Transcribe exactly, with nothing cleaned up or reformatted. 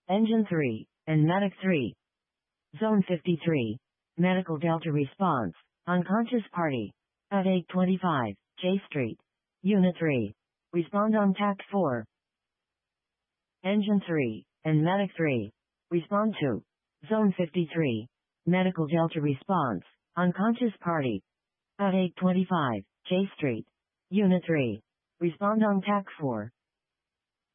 Engine three, and Medic three. Zone fifty-three. Medical Delta response. Unconscious party. At eight twenty-five, J Street. Unit three. Respond on T A C four. Engine three, and Medic three. Respond to. Zone fifty-three. Medical Delta response. Unconscious party. At eight twenty-five, J Street. Unit three. Respond on T A C four.